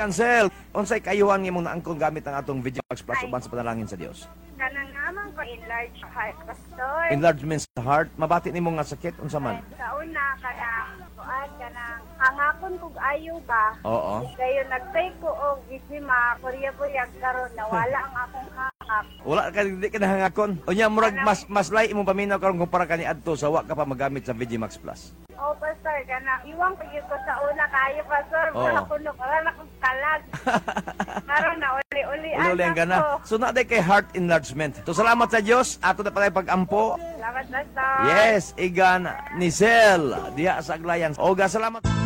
Cancel. Unsay kayuhan nimo naangkon gamit ang atong VGMax Plus uban sa panalangin sa Dios? Kanang naman ko enlarge heart, pastor. Enlargement sa heart, mabati nimo nga sakit unsa man? Sa una, kanang hangakon kog ayo ba? Oo. Kayo nagpay ko og gisima, kurya-kurya karon nawala ang akong hangak. Wala ka di ka nahangakon. Unya murag mas lay imong paminaw karon kumpara kani adto sa wa ka pa magamit sa VGMax Plus. Oh, pastor, kanang iwang ko yun ko sa una kayo, pastor. Oo. Wala ko na akong kalag. Karon na uli-ulian Uli ang gana. So na kay heart enlargement. So salamat sa Dios. Ato na pala pag-ampo. Salamat, pastor. Yes, igan ni Sel diha sa Aglayan. Oga, salamat.